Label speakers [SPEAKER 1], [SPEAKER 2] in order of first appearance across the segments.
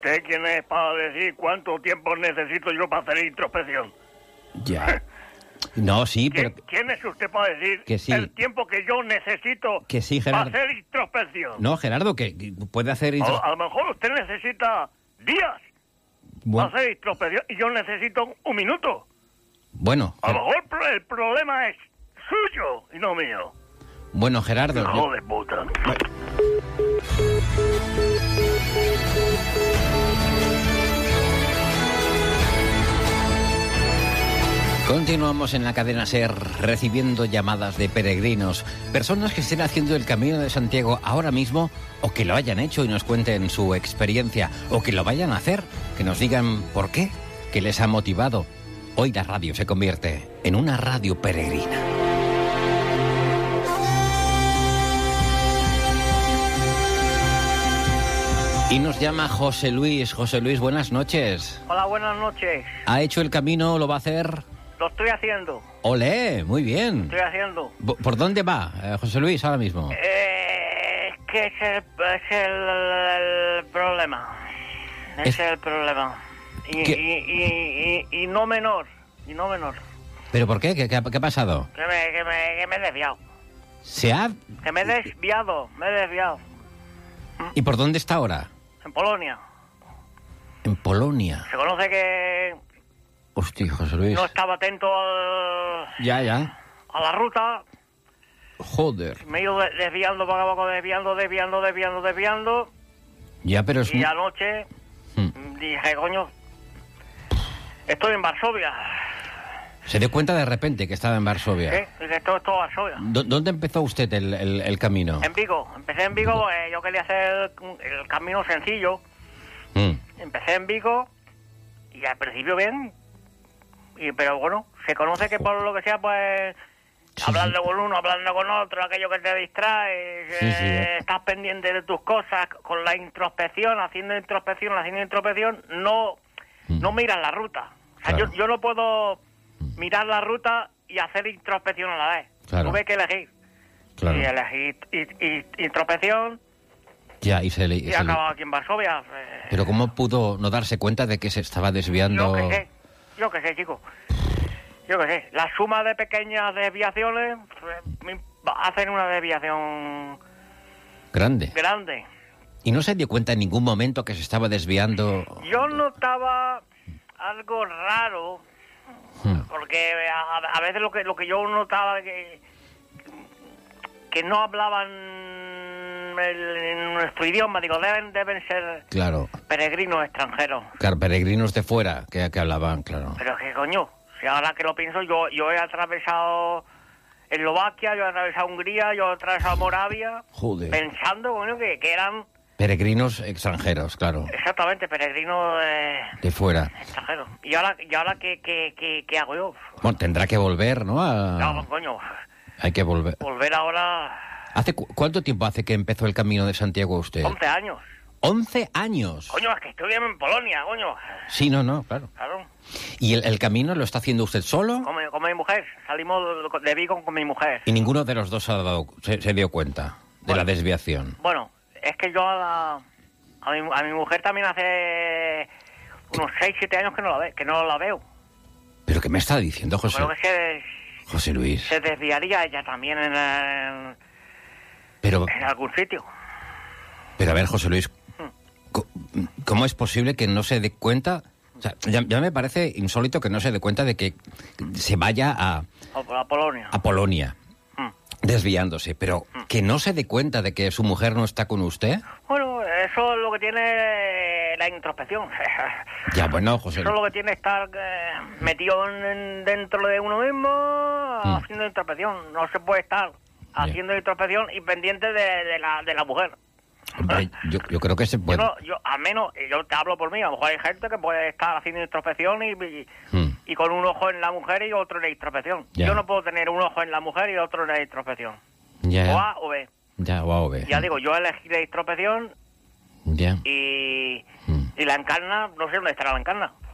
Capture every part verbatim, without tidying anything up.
[SPEAKER 1] ¿Usted quién es para decir cuánto tiempo necesito yo para hacer introspección?
[SPEAKER 2] Ya. No, sí,
[SPEAKER 1] ¿Quién,
[SPEAKER 2] pero...
[SPEAKER 1] ¿Quién es usted para decir
[SPEAKER 2] que sí.
[SPEAKER 1] el tiempo que yo necesito
[SPEAKER 2] que sí,
[SPEAKER 1] para
[SPEAKER 2] Gerardo.
[SPEAKER 1] hacer introspección?
[SPEAKER 2] No, Gerardo, que puede hacer... Intros...
[SPEAKER 1] A, a lo mejor usted necesita días
[SPEAKER 2] bueno.
[SPEAKER 1] para hacer introspección y yo necesito un minuto.
[SPEAKER 2] Bueno.
[SPEAKER 1] A lo mejor el problema es suyo y no mío.
[SPEAKER 2] Bueno, Gerardo...
[SPEAKER 1] Hijo
[SPEAKER 2] yo...
[SPEAKER 1] de puta.
[SPEAKER 2] Continuamos en la cadena SER recibiendo llamadas de peregrinos, personas que estén haciendo el Camino de Santiago ahora mismo o que lo hayan hecho y nos cuenten su experiencia o que lo vayan a hacer, que nos digan por qué, qué les ha motivado. Hoy la radio se convierte en una radio peregrina. Y nos llama José Luis. José Luis, buenas noches.
[SPEAKER 1] Hola, buenas noches.
[SPEAKER 2] ¿Ha hecho el camino? ¿Lo va a hacer?
[SPEAKER 1] Lo estoy haciendo.
[SPEAKER 2] ¡Olé! Muy bien.
[SPEAKER 1] Estoy haciendo.
[SPEAKER 2] ¿Por dónde va, eh, José Luis, ahora mismo?
[SPEAKER 1] Eh, es que es el, es el, el problema. Es,
[SPEAKER 2] Es-
[SPEAKER 1] el problema. Y,
[SPEAKER 2] ¿Qué?
[SPEAKER 1] y, y, y, y no menor. Y no menor.
[SPEAKER 2] ¿Pero por qué? ¿Qué, qué ha, qué ha pasado?
[SPEAKER 1] Que me, que, me, que me he desviado.
[SPEAKER 2] ¿Se ha...?
[SPEAKER 1] Que me he desviado. Me he desviado.
[SPEAKER 2] ¿Y por dónde está ahora?
[SPEAKER 1] En Polonia.
[SPEAKER 2] En Polonia.
[SPEAKER 1] Se conoce que
[SPEAKER 2] Hostia, José Luis.
[SPEAKER 1] no estaba atento al,
[SPEAKER 2] Ya, ya.
[SPEAKER 1] a la ruta.
[SPEAKER 2] Joder.
[SPEAKER 1] Me he ido de- desviando poco a poco, desviando, desviando, desviando, desviando.
[SPEAKER 2] Ya, pero es...
[SPEAKER 1] Y anoche
[SPEAKER 2] Hmm.
[SPEAKER 1] dije, coño, estoy en Varsovia.
[SPEAKER 2] Se dio cuenta de repente que estaba en Varsovia.
[SPEAKER 1] Sí, dije, esto es todo Varsovia.
[SPEAKER 2] ¿Dó- ¿Dónde empezó usted el, el- el camino?
[SPEAKER 1] En Vigo. Empecé en Vigo, pues, yo quería hacer el, el camino sencillo.
[SPEAKER 2] Mm.
[SPEAKER 1] Empecé en Vigo y al principio bien. Y, pero bueno, se conoce que por lo que sea, pues...
[SPEAKER 2] Sí,
[SPEAKER 1] hablando
[SPEAKER 2] sí.
[SPEAKER 1] con uno, hablando con otro, aquello que te distrae,
[SPEAKER 2] Sí,
[SPEAKER 1] eh,
[SPEAKER 2] sí, eh.
[SPEAKER 1] estás pendiente de tus cosas, con la introspección, haciendo introspección, haciendo introspección, no,
[SPEAKER 2] Mm.
[SPEAKER 1] no miras la ruta. O sea,
[SPEAKER 2] Claro.
[SPEAKER 1] yo, yo no puedo mirar la ruta y hacer introspección a la vez.
[SPEAKER 2] Claro.
[SPEAKER 1] Tuve que elegir.
[SPEAKER 2] Claro.
[SPEAKER 1] Y elegí y, y- introspección
[SPEAKER 2] Ya, y se le...
[SPEAKER 1] y
[SPEAKER 2] se
[SPEAKER 1] he
[SPEAKER 2] le-
[SPEAKER 1] acabado aquí en Varsovia. Eh,
[SPEAKER 2] Pero ¿cómo pudo no darse cuenta de que se estaba desviando?
[SPEAKER 1] Yo que sé, yo que sé, chico. Yo que sé. La suma de pequeñas desviaciones eh, me hacen una desviación
[SPEAKER 2] Grande.
[SPEAKER 1] grande.
[SPEAKER 2] ¿Y no se dio cuenta en ningún momento que se estaba desviando?
[SPEAKER 1] Yo notaba algo raro,
[SPEAKER 2] Hmm.
[SPEAKER 1] porque a, a veces lo que lo que yo notaba que que no hablaban el- en nuestro idioma, digo, deben deben ser
[SPEAKER 2] Claro.
[SPEAKER 1] peregrinos extranjeros.
[SPEAKER 2] Claro, peregrinos de fuera que, que hablaban, claro.
[SPEAKER 1] Pero que coño, si ahora que lo pienso, yo yo he atravesado Eslovaquia, yo he atravesado Hungría, yo he atravesado Moravia,
[SPEAKER 2] Joder.
[SPEAKER 1] pensando, coño, que, que eran
[SPEAKER 2] Peregrinos extranjeros, claro.
[SPEAKER 1] exactamente peregrinos eh,
[SPEAKER 2] De fuera.
[SPEAKER 1] extranjeros. Y ahora, y ahora ¿qué, qué, qué, qué hago yo?
[SPEAKER 2] Bueno, tendrá que volver, ¿no? A-
[SPEAKER 1] No, coño,
[SPEAKER 2] Hay que volver.
[SPEAKER 1] volver ahora
[SPEAKER 2] ¿Hace cu- cuánto tiempo hace que empezó el Camino de Santiago usted?
[SPEAKER 1] once años.
[SPEAKER 2] ¡Once años!
[SPEAKER 1] Coño, es que estoy en Polonia, coño.
[SPEAKER 2] Sí, no, no, claro.
[SPEAKER 1] Claro.
[SPEAKER 2] ¿Y el, el camino lo está haciendo usted solo?
[SPEAKER 1] Con mi, con mi mujer. Salimos de Vigo con mi mujer.
[SPEAKER 2] Y ninguno de los dos se, ha dado- se, se dio cuenta de
[SPEAKER 1] Bueno.
[SPEAKER 2] la desviación.
[SPEAKER 1] Bueno, es que yo a, la- a, mi, a mi mujer también hace unos seis siete años que no la, ve, que no la veo.
[SPEAKER 2] ¿Pero qué me está diciendo, José?
[SPEAKER 1] Creo que se,
[SPEAKER 2] José Luis.
[SPEAKER 1] se desviaría ella también en, en,
[SPEAKER 2] Pero,
[SPEAKER 1] en algún sitio.
[SPEAKER 2] pero a ver, José Luis, co- ¿cómo es posible que no se dé cuenta? O sea, ya, ya me parece insólito que no se dé cuenta de que se vaya a,
[SPEAKER 1] O a Polonia.
[SPEAKER 2] a Polonia,
[SPEAKER 1] Mm.
[SPEAKER 2] desviándose, pero que no se dé cuenta de que su mujer no está con usted.
[SPEAKER 1] Bueno, eso es lo que tiene la introspección.
[SPEAKER 2] Ya, bueno, José
[SPEAKER 1] Eso es
[SPEAKER 2] Luis.
[SPEAKER 1] lo que tiene estar eh, metido en- en- dentro de uno mismo haciendo introspección. No se puede estar haciendo introspección y pendiente de, de la, de la mujer.
[SPEAKER 2] Hombre, yo, yo creo que se
[SPEAKER 1] Yo,
[SPEAKER 2] puede.
[SPEAKER 1] no- yo, al menos, yo te hablo por mí, a lo mejor hay gente que puede estar haciendo introspección y, y,
[SPEAKER 2] Hmm.
[SPEAKER 1] y con un ojo en la mujer y otro en la introspección.
[SPEAKER 2] Ya.
[SPEAKER 1] Yo no puedo tener un ojo en la mujer y otro en la introspección.
[SPEAKER 2] Ya,
[SPEAKER 1] O A o B.
[SPEAKER 2] ya, wow, ve.
[SPEAKER 1] Ya digo, yo elegí la introspección
[SPEAKER 2] Ya.
[SPEAKER 1] y,
[SPEAKER 2] Hmm.
[SPEAKER 1] y la encarna, no sé dónde estará la encarna. Eh,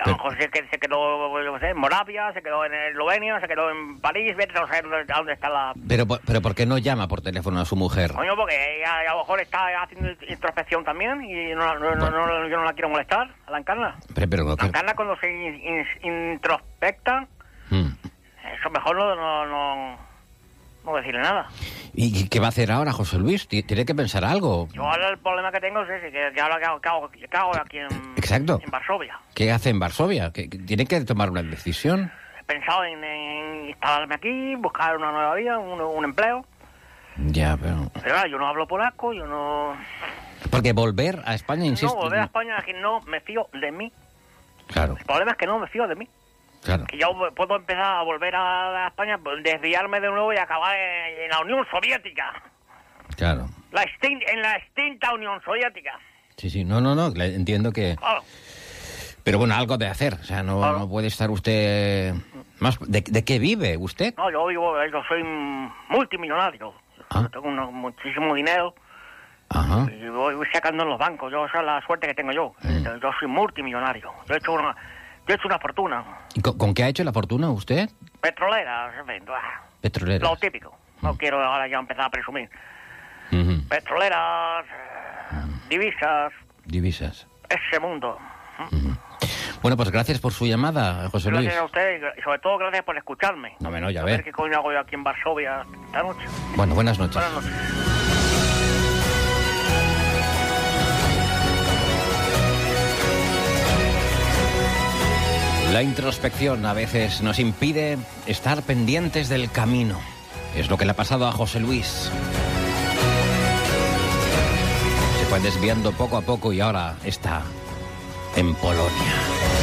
[SPEAKER 1] a lo mejor se, que- se quedó, yo qué sé, en Moravia, se quedó en Eslovenia, se quedó en París, vete a saber dónde, a dónde está la...
[SPEAKER 2] Pero, por- pero ¿por qué no llama por teléfono a su mujer?
[SPEAKER 1] Coño, porque ella a lo mejor está haciendo introspección también y no, no, no, no- yo no la quiero molestar, a la Encarna.
[SPEAKER 2] Pero, pero,
[SPEAKER 1] La
[SPEAKER 2] ¿qué?
[SPEAKER 1] Encarna cuando se in- in- introspecta,
[SPEAKER 2] Mm.
[SPEAKER 1] eso mejor no, no, no, no decirle nada.
[SPEAKER 2] ¿Y qué va a hacer ahora José Luis? Ti- Tiene que pensar algo.
[SPEAKER 1] Yo ahora el problema que tengo es ese, que, que ahora que hago, que hago- que hago aquí en,
[SPEAKER 2] Exacto.
[SPEAKER 1] en Varsovia.
[SPEAKER 2] ¿Qué hace en Varsovia? Que que tiene que tomar una decisión.
[SPEAKER 1] He pensado en, en instalarme aquí, buscar una nueva vida, un, un empleo.
[SPEAKER 2] Ya, pero...
[SPEAKER 1] Pero claro, yo no hablo polaco, yo no...
[SPEAKER 2] Porque volver a España, insisto...
[SPEAKER 1] No, volver a España es que no me fío de mí.
[SPEAKER 2] Claro,
[SPEAKER 1] El problema es que no me fío de mí.
[SPEAKER 2] claro.
[SPEAKER 1] Que yo puedo empezar a volver a, a España, pues, desviarme de nuevo y acabar en, en la Unión Soviética.
[SPEAKER 2] Claro.
[SPEAKER 1] La extin- en la extinta Unión Soviética.
[SPEAKER 2] Sí, sí, no, no, no, le- entiendo que...
[SPEAKER 1] Claro.
[SPEAKER 2] Pero bueno, algo de hacer, o sea, no,
[SPEAKER 1] Claro.
[SPEAKER 2] no puede estar usted... más ¿De, de qué vive usted?
[SPEAKER 1] No, yo vivo, yo soy multimillonario.
[SPEAKER 2] Ah.
[SPEAKER 1] Tengo uno- muchísimo dinero
[SPEAKER 2] Ajá.
[SPEAKER 1] y voy, voy sacando en los bancos. Yo, esa es la suerte que tengo yo.
[SPEAKER 2] Mm.
[SPEAKER 1] Yo soy multimillonario. Yo he hecho una, yo he hecho una fortuna.
[SPEAKER 2] ¿Y con, con qué ha hecho la fortuna usted?
[SPEAKER 1] Petrolera, en fin, ah,
[SPEAKER 2] Petrolera.
[SPEAKER 1] lo típico. No quiero ahora ya empezar a presumir.
[SPEAKER 2] Ujú.
[SPEAKER 1] Petroleras, eh, divisas,
[SPEAKER 2] Divisas.
[SPEAKER 1] ese mundo.
[SPEAKER 2] Bueno, pues gracias por su llamada, José Luis.
[SPEAKER 1] Gracias a usted y sobre todo gracias por escucharme.
[SPEAKER 2] No, bueno, ya
[SPEAKER 1] A
[SPEAKER 2] ve.
[SPEAKER 1] ver qué coño hago yo aquí en Varsovia esta noche.
[SPEAKER 2] Bueno, buenas noches.
[SPEAKER 1] Buenas noches.
[SPEAKER 2] La introspección a veces nos impide estar pendientes del camino. Es lo que le ha pasado a José Luis. Se fue desviando poco a poco y ahora está en Polonia.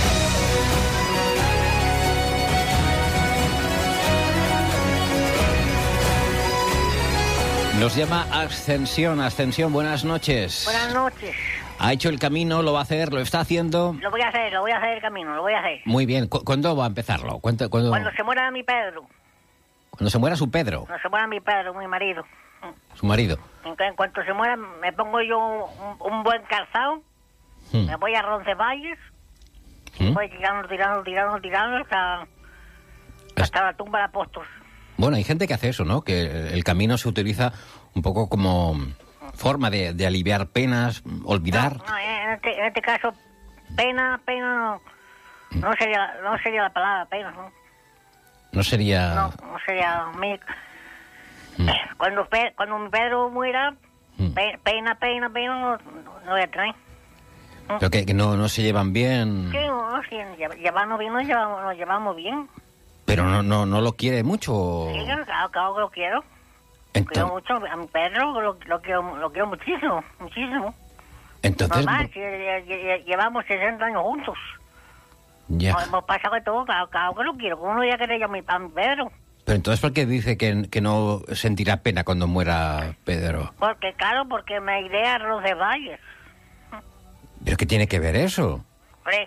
[SPEAKER 2] Nos llama Ascensión. Ascensión, buenas noches.
[SPEAKER 1] Buenas noches.
[SPEAKER 2] Ha hecho el camino, lo va a hacer, lo está haciendo.
[SPEAKER 1] Lo voy a hacer, lo voy a hacer el camino, lo voy a hacer.
[SPEAKER 2] Muy bien. ¿Cu- ¿Cuándo va a empezarlo? ¿Cuánto- cuándo,
[SPEAKER 1] Cuando se muera mi Pedro,
[SPEAKER 2] cuando se muera su Pedro,
[SPEAKER 1] cuando se muera mi Pedro, mi marido.
[SPEAKER 2] su marido.
[SPEAKER 1] En, cu- en cuanto se muera, me pongo yo un, un buen calzado,
[SPEAKER 2] Hmm.
[SPEAKER 1] me voy a Roncesvalles,
[SPEAKER 2] ¿Mm?
[SPEAKER 1] voy tirando, tirando, tirando, tirando hasta, hasta la tumba de apóstoles.
[SPEAKER 2] Bueno, hay gente que hace eso, ¿no? Que el camino se utiliza un poco como forma de, de aliviar penas, olvidar.
[SPEAKER 1] No, no, en, este, en este caso, pena, pena no, no sería, no sería la palabra pena, ¿no?
[SPEAKER 2] No sería...
[SPEAKER 1] No, no sería mi...
[SPEAKER 2] Mm.
[SPEAKER 1] Cuando, Pe- cuando mi Pedro muera,
[SPEAKER 2] Mm.
[SPEAKER 1] pe- pena, pena, pena, no, no voy a tener.
[SPEAKER 2] Pero que, que no, no se llevan bien,
[SPEAKER 1] Sí, no, no, sí, lle- llevarnos bien, nos llevamos, nos llevamos bien.
[SPEAKER 2] pero no, no, no lo quiere mucho.
[SPEAKER 1] Sí, claro, claro que lo quiero. Quiero
[SPEAKER 2] Entonces,
[SPEAKER 1] mucho, a mi Pedro lo, lo quiero, lo quiero muchísimo, muchísimo.
[SPEAKER 2] entonces
[SPEAKER 1] Normal, si, lle- lle- llevamos sesenta años juntos.
[SPEAKER 2] ya.
[SPEAKER 1] Nos hemos pasado de todo, claro, claro que lo quiero. ¿Cómo no voy a querer yo a mi, a mi Pedro?
[SPEAKER 2] Pero entonces, ¿por qué dice que, que no sentirá pena cuando muera Pedro?
[SPEAKER 1] Porque, claro, porque me iré a Roncesvalles.
[SPEAKER 2] ¿Pero qué tiene que ver eso?
[SPEAKER 1] Hombre,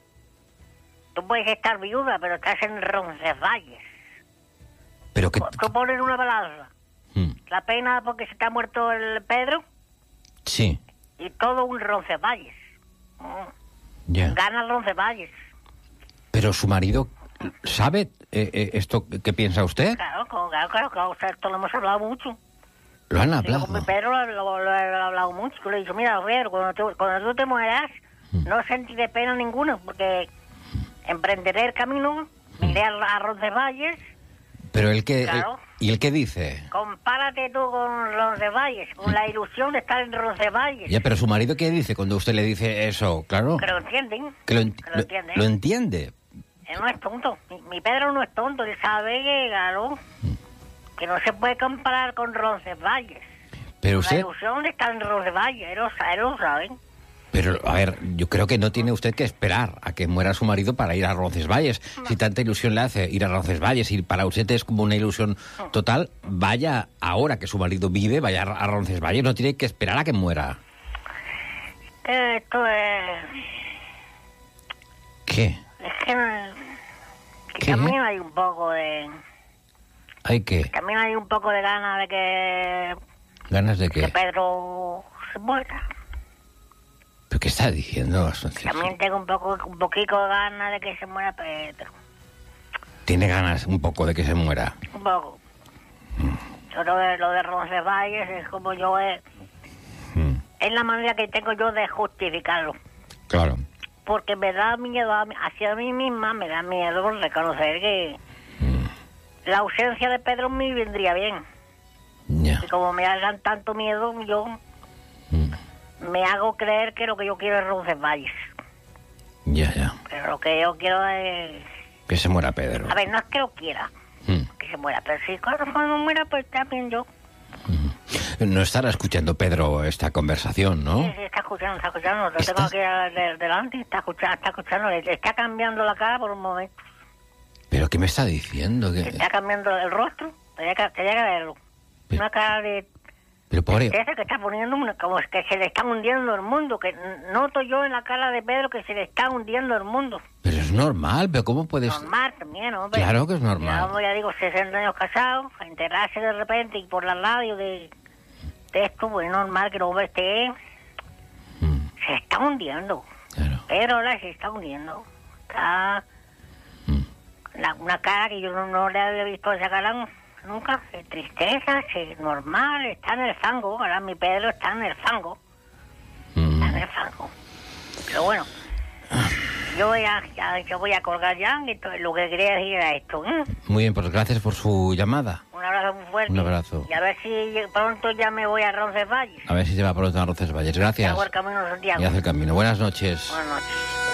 [SPEAKER 1] tú puedes estar viuda, pero estás en Roncesvalles.
[SPEAKER 2] Pero que...
[SPEAKER 1] Tú pones una balanza.
[SPEAKER 2] Mm,
[SPEAKER 1] La pena porque se te ha muerto el Pedro
[SPEAKER 2] sí,
[SPEAKER 1] y todo un Roncesvalles. Mm.
[SPEAKER 2] ya.
[SPEAKER 1] Gana Roncesvalles.
[SPEAKER 2] Pero su marido sabe eh, eh, esto que piensa usted.
[SPEAKER 1] Claro, claro, claro, claro, claro, o sea, esto lo hemos hablado mucho.
[SPEAKER 2] Lo han
[SPEAKER 1] Sí,
[SPEAKER 2] hablado.
[SPEAKER 1] con mi Pedro lo, lo- lo he hablado mucho. Yo le he dicho, mira, Pedro, cuando tú, cuando tú te mueras, no sentiré pena ninguna, porque emprenderé el camino, me iré a, a Roncesvalles.
[SPEAKER 2] Pero él que...
[SPEAKER 1] Claro.
[SPEAKER 2] ¿Y él qué dice?
[SPEAKER 1] Compárate tú con Roncesvalles, con la ilusión de estar en Roncesvalles.
[SPEAKER 2] Ya, pero su marido qué dice cuando usted le dice eso, claro.
[SPEAKER 1] Que lo entienden.
[SPEAKER 2] Que lo, ent-
[SPEAKER 1] que lo
[SPEAKER 2] lo-
[SPEAKER 1] entiende.
[SPEAKER 2] lo entiende.
[SPEAKER 1] Él no es tonto. Mi, mi Pedro no es tonto. Él sabe que, claro, que no se puede comparar con Roncesvalles.
[SPEAKER 2] Pero
[SPEAKER 1] La
[SPEAKER 2] usted...
[SPEAKER 1] ilusión de estar en Roncesvalles. Él lo, sa- él lo sabe.
[SPEAKER 2] Pero, a ver, yo creo que no tiene usted que esperar a que muera su marido para ir a Roncesvalles. Si tanta ilusión le hace ir a Roncesvalles y para usted es como una ilusión total, vaya ahora que su marido vive, vaya a a Roncesvalles, no tiene que esperar a que muera.
[SPEAKER 1] Esto es...
[SPEAKER 2] ¿Qué?
[SPEAKER 1] Es que, que
[SPEAKER 2] ¿Qué?
[SPEAKER 1] también hay un poco de...
[SPEAKER 2] ¿Hay qué?
[SPEAKER 1] También hay un poco de ganas de que,
[SPEAKER 2] ¿Ganas de
[SPEAKER 1] que
[SPEAKER 2] qué?
[SPEAKER 1] Pedro se muera.
[SPEAKER 2] ¿Pero qué está diciendo, Asunción?
[SPEAKER 1] También tengo un poco, un poquito de ganas de que se muera Pedro.
[SPEAKER 2] Tiene ganas un poco de que se muera.
[SPEAKER 1] Un poco. Mm. Yo lo de, lo de Roncesvalles es como yo... Es, mm. es la manera que tengo yo de justificarlo.
[SPEAKER 2] Claro.
[SPEAKER 1] Porque me da miedo, a, hacia mí misma me da miedo reconocer que mm. la ausencia de Pedro me vendría bien.
[SPEAKER 2] Yeah.
[SPEAKER 1] Y como me hagan tanto miedo, yo mm. me hago creer que lo que yo quiero es Roncesvalles.
[SPEAKER 2] Ya, yeah, ya. Yeah.
[SPEAKER 1] Pero lo que yo quiero es...
[SPEAKER 2] que se muera Pedro.
[SPEAKER 1] A ver, no es que lo quiera, mm. que se muera, pero si cuando, cuando muera, pues también yo.
[SPEAKER 2] Mm. No estará escuchando Pedro esta conversación, ¿no?
[SPEAKER 1] Sí, sí, está escuchando, está escuchando. Lo tengo aquí de, delante, está escuchando, está escuchando. Le está cambiando la cara por un momento.
[SPEAKER 2] ¿Pero qué me está diciendo? ¿Qué?
[SPEAKER 1] Está cambiando el rostro, tenía que, tenía que verlo. Pero, una cara de...
[SPEAKER 2] Pero pobre...
[SPEAKER 1] que está poniendo una, como que se le está hundiendo el mundo, que noto yo en la cara de Pedro que se le está hundiendo el mundo.
[SPEAKER 2] Pero es normal, pero ¿cómo puedes...?
[SPEAKER 1] Normal también, hombre.
[SPEAKER 2] Claro que es normal.
[SPEAKER 1] Ya, ya digo, sesenta años casados, a enterarse de repente y por la radio de, de esto, pues es normal que el hombre esté... Mm. Se está hundiendo.
[SPEAKER 2] Claro.
[SPEAKER 1] Pedro ahora se está hundiendo. Está... Mm. La, una cara que yo no, no le había visto esa cara nunca, de tristeza, es normal, está en el fango. Ahora mi Pedro está en el fango. Mm. Está en el fango. Pero bueno... Yo voy a, ya, yo voy a colgar ya, entonces lo que quería decir era esto. ¿eh?
[SPEAKER 2] Muy bien, pues gracias por su llamada.
[SPEAKER 1] Un abrazo muy fuerte.
[SPEAKER 2] Un abrazo.
[SPEAKER 1] Y a ver si pronto ya me voy a Roncesvalles.
[SPEAKER 2] A ver si se va pronto a Roncesvalles. Gracias.
[SPEAKER 1] Y hago el camino de Santiago.
[SPEAKER 2] Y hace el camino. Buenas noches.
[SPEAKER 1] Buenas noches.